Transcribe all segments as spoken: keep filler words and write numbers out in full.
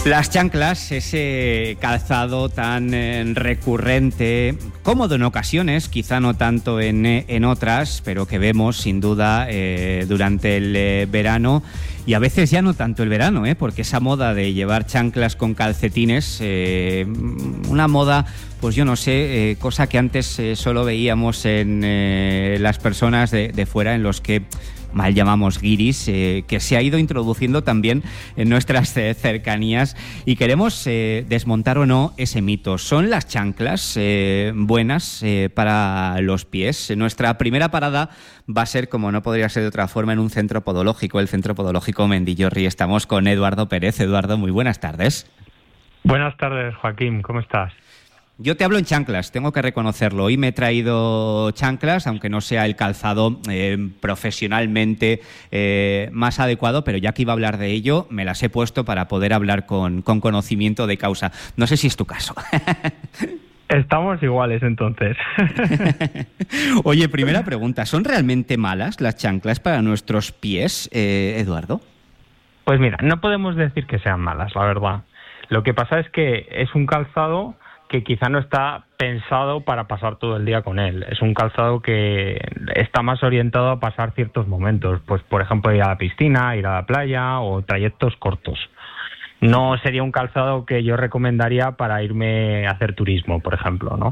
Las chanclas, ese calzado tan eh, recurrente, cómodo en ocasiones, quizá no tanto en, en otras, pero que vemos sin duda eh, durante el eh, verano, y a veces ya no tanto el verano, ¿eh? Porque esa moda de llevar chanclas con calcetines, eh, una moda, pues yo no sé, eh, cosa que antes eh, solo veíamos en eh, las personas de, de fuera, en los que mal llamamos guiris, eh, que se ha ido introduciendo también en nuestras eh, cercanías, y queremos eh, desmontar o no ese mito. ¿Son las chanclas eh, buenas eh, para los pies? Nuestra primera parada va a ser, como no podría ser de otra forma, en un centro podológico, el Centro Podológico Mendillorri. Estamos con Eduardo Pérez. Eduardo, muy buenas tardes. Buenas tardes, Joaquín, ¿cómo estás? Yo te hablo en chanclas, tengo que reconocerlo. Hoy me he traído chanclas, aunque no sea el calzado eh, profesionalmente eh, más adecuado, pero ya que iba a hablar de ello, me las he puesto para poder hablar con, con conocimiento de causa. No sé si es tu caso. Estamos iguales, entonces. Oye, primera pregunta, ¿son realmente malas las chanclas para nuestros pies, eh, Eduardo? Pues mira, no podemos decir que sean malas, la verdad. Lo que pasa es que es un calzado que quizá no está pensado para pasar todo el día con él. Es un calzado que está más orientado a pasar ciertos momentos, pues por ejemplo ir a la piscina, ir a la playa o trayectos cortos. No sería un calzado que yo recomendaría para irme a hacer turismo, por ejemplo, ¿no?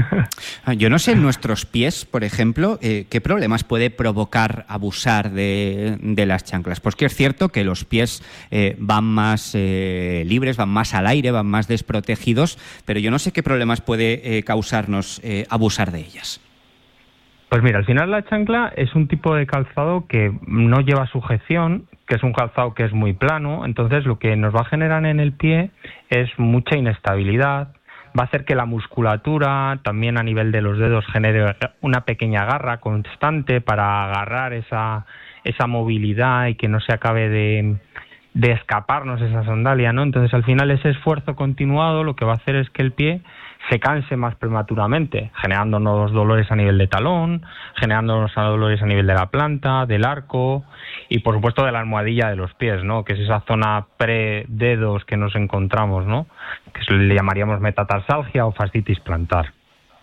Yo no sé en nuestros pies, por ejemplo, eh, qué problemas puede provocar abusar de, de las chanclas. Pues que es cierto que los pies eh, van más eh, libres, van más al aire, van más desprotegidos, pero yo no sé qué problemas puede eh, causarnos eh, abusar de ellas. Pues mira, al final la chancla es un tipo de calzado que no lleva sujeción, que es un calzado que es muy plano, entonces lo que nos va a generar en el pie es mucha inestabilidad, va a hacer que la musculatura, también a nivel de los dedos, genere una pequeña garra constante para agarrar esa, esa movilidad y que no se acabe de, de escaparnos esa sandalia, ¿no? Entonces al final ese esfuerzo continuado lo que va a hacer es que el pie se canse más prematuramente, generándonos dolores a nivel de talón, generándonos dolores a nivel de la planta, del arco y por supuesto de la almohadilla de los pies, ¿no? Que es esa zona pre-dedos que nos encontramos, ¿no? Que le llamaríamos metatarsalgia o fascitis plantar.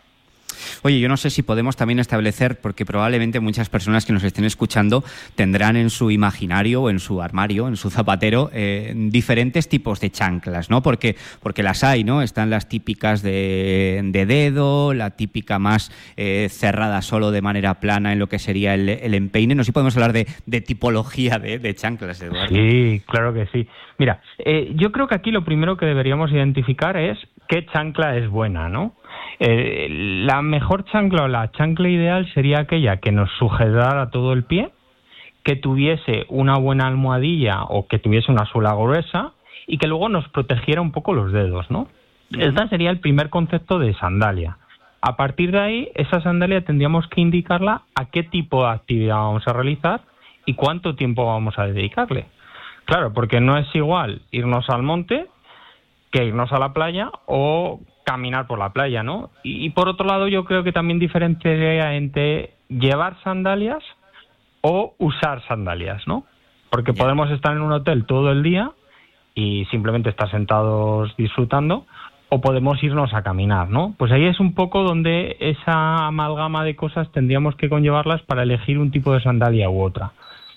Oye, yo no sé si podemos también establecer, porque probablemente muchas personas que nos estén escuchando tendrán en su imaginario o en su armario, en su zapatero, eh, diferentes tipos de chanclas, ¿no? Porque, porque las hay, ¿no? Están las típicas de, de dedo, la típica más eh, cerrada solo de manera plana en lo que sería el, el empeine. No sé si podemos hablar de, de tipología de, de chanclas, Eduardo. Sí, claro que sí. Mira, eh, yo creo que aquí lo primero que deberíamos identificar es qué chancla es buena, ¿no? Eh, la mejor chancla o la chancla ideal sería aquella que nos sujetara todo el pie, que tuviese una buena almohadilla o que tuviese una suela gruesa y que luego nos protegiera un poco los dedos, ¿no? Este sería el primer concepto de sandalia. A partir de ahí, esa sandalia tendríamos que indicarla a qué tipo de actividad vamos a realizar y cuánto tiempo vamos a dedicarle. Claro, porque no es igual irnos al monte que irnos a la playa o caminar por la playa, ¿no? Y, y por otro lado, yo creo que también diferenciaría entre llevar sandalias o usar sandalias, ¿no? Porque yeah. podemos estar en un hotel todo el día y simplemente estar sentados disfrutando, o podemos irnos a caminar, ¿no? Pues ahí es un poco donde esa amalgama de cosas tendríamos que conllevarlas para elegir un tipo de sandalia u otra.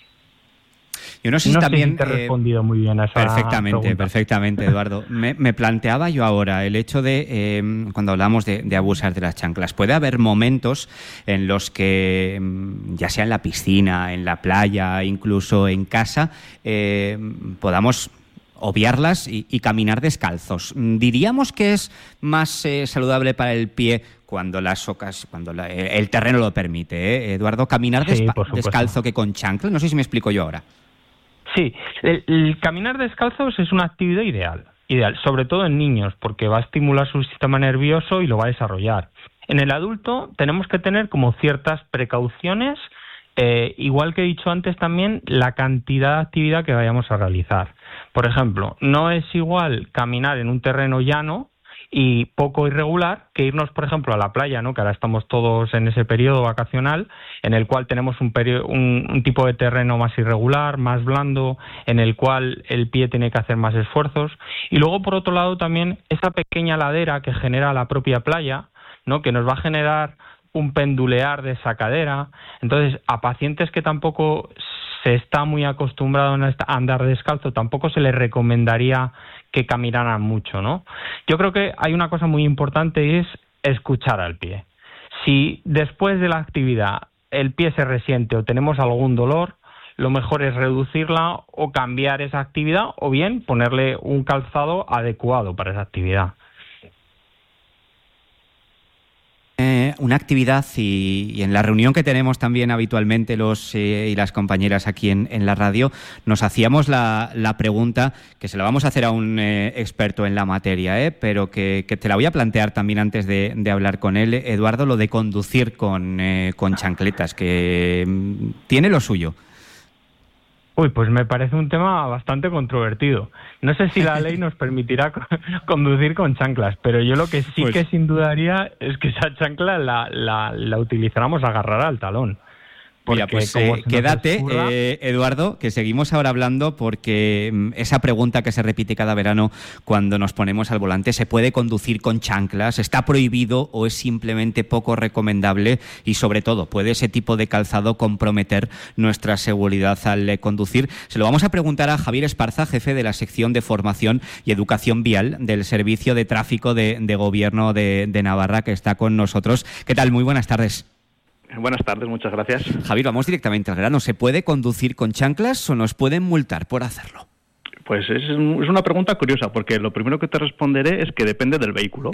Yo no sé si no también... sé si te he respondido eh, muy bien a esa Perfectamente, pregunta. perfectamente, Eduardo. Me, me planteaba yo ahora el hecho de, eh, cuando hablamos de, de abusar de las chanclas, puede haber momentos en los que, ya sea en la piscina, en la playa, incluso en casa, eh, podamos obviarlas y, y caminar descalzos. ¿Diríamos que es más eh, saludable para el pie cuando las ocas, cuando la, el terreno lo permite, ¿eh, Eduardo? ¿Caminar sí, despa- descalzo que con chancla? No sé si me explico yo ahora. Sí, el, el caminar descalzos es una actividad ideal, ideal, sobre todo en niños, porque va a estimular su sistema nervioso y lo va a desarrollar. En el adulto tenemos que tener como ciertas precauciones, eh, igual que he dicho antes también, la cantidad de actividad que vayamos a realizar. Por ejemplo, no es igual caminar en un terreno llano y poco irregular que irnos, por ejemplo, a la playa, ¿no? Que ahora estamos todos en ese periodo vacacional en el cual tenemos un, periodo, un, un tipo de terreno más irregular, más blando, en el cual el pie tiene que hacer más esfuerzos. Y luego, por otro lado, también esa pequeña ladera que genera la propia playa, ¿no? Que nos va a generar un pendulear de esa cadera. Entonces, a pacientes que tampoco se está muy acostumbrado a andar descalzo, tampoco se les recomendaría que caminaran mucho, ¿no? Yo creo que hay una cosa muy importante y es escuchar al pie. Si después de la actividad el pie se resiente o tenemos algún dolor, lo mejor es reducirla o cambiar esa actividad o bien ponerle un calzado adecuado para esa actividad. Eh, una actividad y, y en la reunión que tenemos también habitualmente los eh, y las compañeras aquí en, en la radio, nos hacíamos la, la pregunta, que se la vamos a hacer a un eh, experto en la materia, eh, pero que, que te la voy a plantear también antes de, de hablar con él, Eduardo, lo de conducir con, eh, con chancletas, que mm, tiene lo suyo. Uy, pues me parece un tema bastante controvertido. No sé si la ley nos permitirá conducir con chanclas, pero yo lo que sí pues... que sin duda haría es que esa chancla la, la, la utilizáramos agarrada al talón. Mira, pues eh, quédate, escurra... eh, Eduardo, que seguimos ahora hablando porque mm, esa pregunta que se repite cada verano cuando nos ponemos al volante, ¿se puede conducir con chanclas? ¿Está prohibido o es simplemente poco recomendable? Y sobre todo, ¿puede ese tipo de calzado comprometer nuestra seguridad al eh, conducir? Se lo vamos a preguntar a Javier Esparza, jefe de la sección de formación y educación vial del Servicio de Tráfico de, de Gobierno de, de Navarra, que está con nosotros. ¿Qué tal? Muy buenas tardes. Buenas tardes, muchas gracias. Javier, vamos directamente al grano. ¿Se puede conducir con chanclas o nos pueden multar por hacerlo? Pues es, es una pregunta curiosa, porque lo primero que te responderé es que depende del vehículo.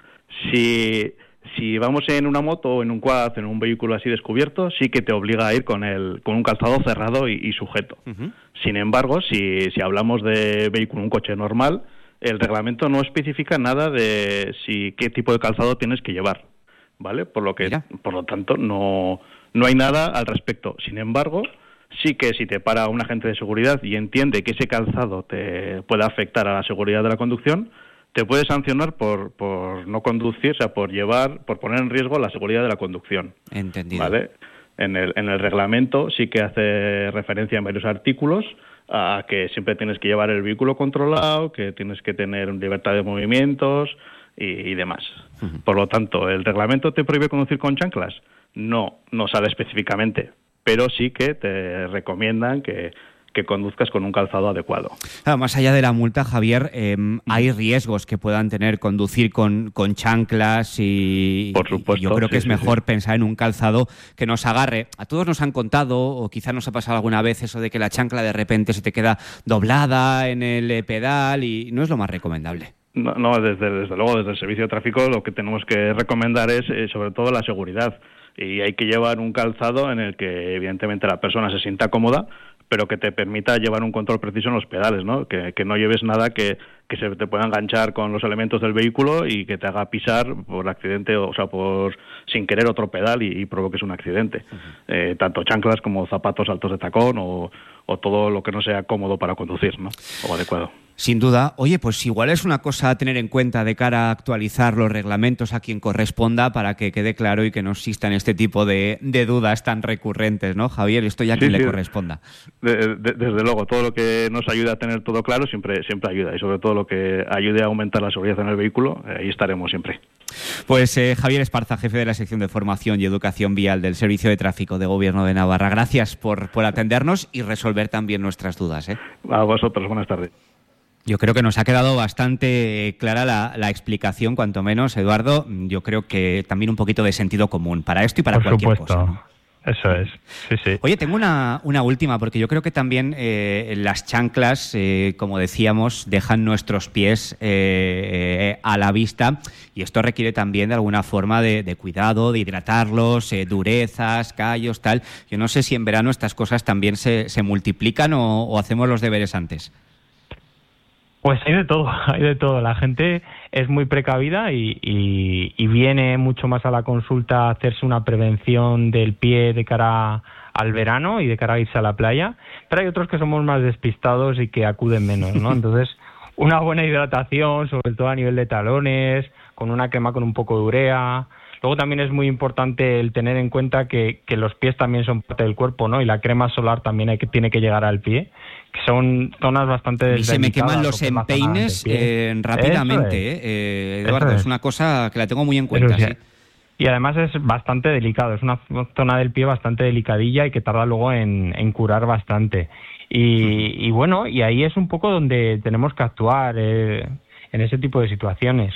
si, si vamos en una moto o en un quad, en un vehículo así descubierto, sí que te obliga a ir con el con un calzado cerrado y, y sujeto. Uh-huh. Sin embargo, si, si hablamos de vehículo, un coche normal, el reglamento no especifica nada de si qué tipo de calzado tienes que llevar. ¿Vale? Por lo que, Mira. por lo tanto, no, no hay nada al respecto. Sin embargo, sí que si te para un agente de seguridad y entiende que ese calzado te puede afectar a la seguridad de la conducción, te puede sancionar por, por no conducir, o sea, por llevar, por poner en riesgo la seguridad de la conducción. Entendido. ¿Vale? En el, en el reglamento sí que hace referencia en varios artículos a que siempre tienes que llevar el vehículo controlado, que tienes que tener libertad de movimientos y, y demás. Uh-huh. Por lo tanto, ¿el reglamento te prohíbe conducir con chanclas? No, no sale específicamente, pero sí que te recomiendan que, que conduzcas con un calzado adecuado. Claro, más allá de la multa, Javier, eh, hay riesgos que puedan tener conducir con, con chanclas y, Por supuesto, y yo creo que sí, es sí, mejor sí. pensar en un calzado que nos agarre. A todos nos han contado, o quizás nos ha pasado alguna vez, eso de que la chancla de repente se te queda doblada en el pedal y no es lo más recomendable. No, no desde, desde luego, desde el Servicio de Tráfico lo que tenemos que recomendar es eh, sobre todo la seguridad. Y hay que llevar un calzado en el que evidentemente la persona se sienta cómoda, pero que te permita llevar un control preciso en los pedales, ¿no? Que, que no lleves nada que, que se te pueda enganchar con los elementos del vehículo y que te haga pisar por accidente, o sea, por sin querer otro pedal y, y provoques un accidente. Uh-huh. Eh, tanto chanclas como zapatos altos de tacón o, o todo lo que no sea cómodo para conducir, ¿no? O adecuado. Sin duda. Oye, pues igual es una cosa a tener en cuenta de cara a actualizar los reglamentos a quien corresponda para que quede claro y que no existan este tipo de, de dudas tan recurrentes, ¿no, Javier? Esto ya a quien sí, le sí. corresponda. De, de, desde luego, todo lo que nos ayude a tener todo claro siempre, siempre ayuda, y sobre todo lo que ayude a aumentar la seguridad en el vehículo, eh, ahí estaremos siempre. Pues eh, Javier Esparza, jefe de la sección de formación y educación vial del Servicio de Tráfico de Gobierno de Navarra. Gracias por, por atendernos y resolver también nuestras dudas, ¿eh? A vosotros, buenas tardes. Yo creo que nos ha quedado bastante clara la, la explicación, cuanto menos, Eduardo. Yo creo que también un poquito de sentido común para esto y para Por cualquier supuesto. cosa, ¿no? Eso es, sí, sí. Oye, tengo una, una última, porque yo creo que también eh, las chanclas, eh, como decíamos, dejan nuestros pies eh, a la vista, y esto requiere también de alguna forma de, de cuidado, de hidratarlos, eh, durezas, callos, tal. Yo no sé si en verano estas cosas también se, se multiplican o, o hacemos los deberes antes. Pues hay de todo, hay de todo. La gente es muy precavida y, y, y viene mucho más a la consulta a hacerse una prevención del pie de cara al verano y de cara a irse a la playa, pero hay otros que somos más despistados y que acuden menos, ¿no? Entonces, una buena hidratación, sobre todo a nivel de talones, con una crema con un poco de urea. Luego también es muy importante el tener en cuenta que, que los pies también son parte del cuerpo, ¿no? Y la crema solar también hay que, tiene que llegar al pie, que son zonas bastante y se me queman los empeines eh, rápidamente, es. eh, Eduardo, es. es una cosa que la tengo muy en cuenta, sí. Y además es bastante delicado, es una zona del pie bastante delicadilla y que tarda luego en, en curar bastante. Y, y bueno, y ahí es un poco donde tenemos que actuar eh, en ese tipo de situaciones.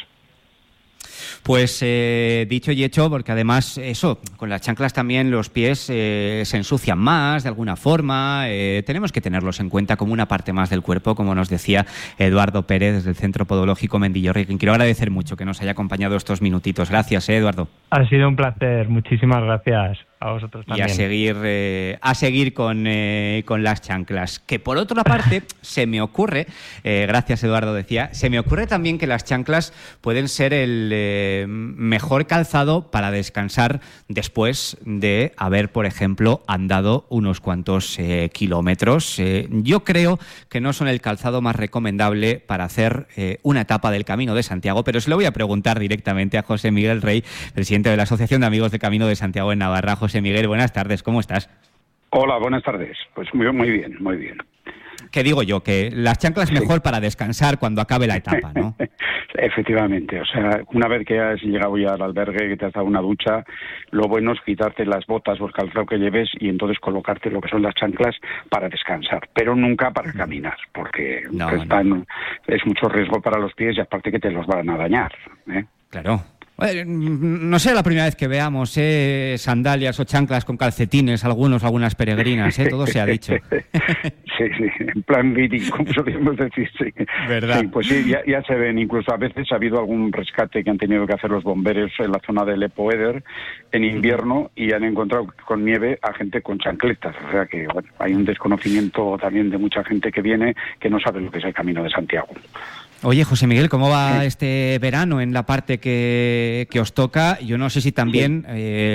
Pues eh, dicho y hecho, porque además eso, con las chanclas también los pies eh, se ensucian más de alguna forma, eh, tenemos que tenerlos en cuenta como una parte más del cuerpo, como nos decía Eduardo Pérez desde el Centro Podológico Mendillorri, quien quiero agradecer mucho que nos haya acompañado estos minutitos. Gracias, eh, Eduardo. Ha sido un placer, muchísimas gracias. A vosotros también. Y a seguir, eh, a seguir con, eh, con las chanclas. Que por otra parte, se me ocurre, eh, gracias Eduardo decía, se me ocurre también que las chanclas pueden ser el eh, mejor calzado para descansar después de haber, por ejemplo, andado unos cuantos eh, kilómetros. Eh, yo creo que no son el calzado más recomendable para hacer eh, una etapa del Camino de Santiago, pero se lo voy a preguntar directamente a José Miguel Rey, presidente de la Asociación de Amigos del Camino de Santiago en Navarra. José Miguel, buenas tardes, ¿cómo estás? Hola, buenas tardes. Pues muy, muy bien, muy bien. ¿Qué digo yo? Que las chanclas mejor sí. para descansar cuando acabe la etapa, ¿no? Efectivamente, o sea, una vez que has llegado ya al albergue, que te has dado una ducha, lo bueno es quitarte las botas o el calzado que lleves y entonces colocarte lo que son las chanclas para descansar, pero nunca para caminar, porque no, están, no. es mucho riesgo para los pies y aparte que te los van a dañar, ¿eh? Claro. No sé la primera vez que veamos eh, sandalias o chanclas con calcetines, algunos, algunas peregrinas, ¿eh? Todo se ha dicho. Sí, sí, en plan Viri, como solíamos decir, sí. ¿Verdad? Sí, pues sí, ya, ya se ven, incluso a veces ha habido algún rescate que han tenido que hacer los bomberos en la zona del Epoeder en invierno y han encontrado con nieve a gente con chancletas, o sea que bueno, hay un desconocimiento también de mucha gente que viene que no sabe lo que es el Camino de Santiago. Oye, José Miguel, ¿cómo va este verano en la parte que, que os toca? Yo no sé si también... Eh,